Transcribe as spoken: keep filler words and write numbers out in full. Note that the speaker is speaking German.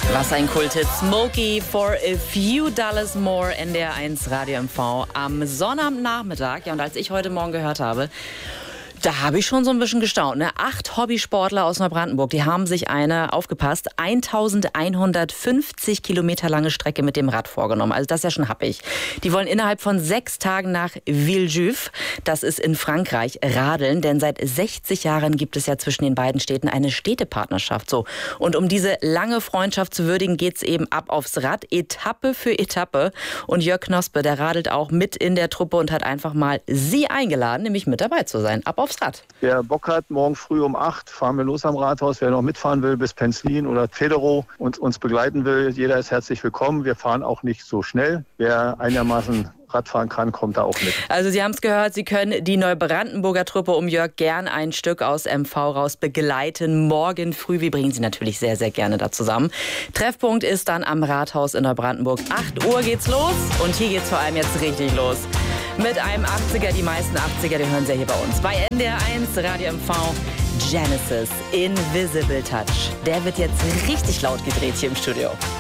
Was ein Kulthit. Smokey for a few dollars more, N D R eins Radio M V am Sonnabendnachmittag. Ja, und als ich heute Morgen gehört habe, da habe ich schon so ein bisschen gestaunt. Ne? Acht Hobbysportler aus Neubrandenburg, die haben sich eine, aufgepasst, eintausendeinhundertfünfzig Kilometer lange Strecke mit dem Rad vorgenommen. Also das ist ja schon happig. Die wollen innerhalb von sechs Tagen nach Villejuif, das ist in Frankreich, radeln. Denn seit sechzig Jahren gibt es ja zwischen den beiden Städten eine Städtepartnerschaft. So. Und um diese lange Freundschaft zu würdigen, geht es eben ab aufs Rad, Etappe für Etappe. Und Jörg Knospe, der radelt auch mit in der Truppe und hat einfach mal sie eingeladen, nämlich mit dabei zu sein. Ab aufs Rad. Wer Bock hat, morgen früh um acht fahren wir los am Rathaus. Wer noch mitfahren will bis Penzlin oder Federow und uns begleiten will, jeder ist herzlich willkommen. Wir fahren auch nicht so schnell. Wer einigermaßen Radfahren kann, kommt da auch mit. Also Sie haben es gehört, Sie können die Neubrandenburger Truppe um Jörg gern ein Stück aus M V raus begleiten. Morgen früh, wir bringen Sie natürlich sehr, sehr gerne da zusammen. Treffpunkt ist dann am Rathaus in Neubrandenburg. acht Uhr geht's los und hier geht's vor allem jetzt richtig los. Mit einem achtziger, die meisten achtziger, die hören Sie ja hier bei uns. Bei N D R eins Radio M V, Genesis, Invisible Touch. Der wird jetzt richtig laut gedreht hier im Studio.